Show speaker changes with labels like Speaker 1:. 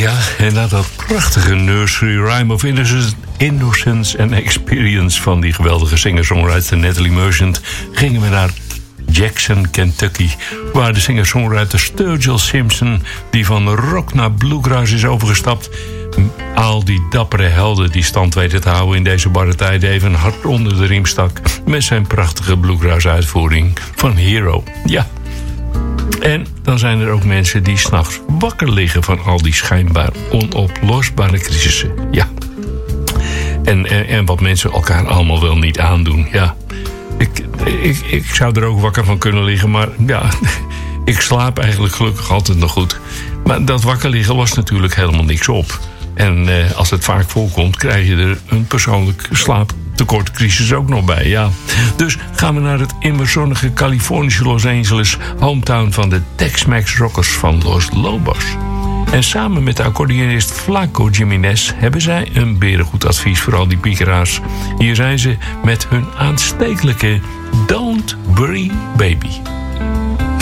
Speaker 1: Ja, en na dat prachtige nursery rhyme of innocence and experience van die geweldige singer-songwriter Natalie Merchant gingen we naar Jackson, Kentucky, waar de singer-songwriter Sturgill Simpson, die van rock naar bluegrass is overgestapt, al die dappere helden die stand weten te houden in deze barre tijden even hard onder de riem stak met zijn prachtige bluegrass-uitvoering van Hero. Ja. En dan zijn er ook mensen die 's nachts wakker liggen van al die schijnbaar onoplosbare crisissen. Ja. En wat mensen elkaar allemaal wel niet aandoen. Ja. Ik zou er ook wakker van kunnen liggen, maar ja, ik slaap eigenlijk gelukkig altijd nog goed. Maar dat wakker liggen lost natuurlijk helemaal niks op. En als het vaak voorkomt, krijg je er een persoonlijk slaaptekortcrisis ook nog bij, ja. Dus gaan we naar het immer zonnige Californische Los Angeles, hometown van de Tex-Mex rockers van Los Lobos. En samen met de accordeonist Flaco Jiménez hebben zij een berengoed advies voor al die piekeraars. Hier zijn ze met hun aanstekelijke Don't Worry Baby.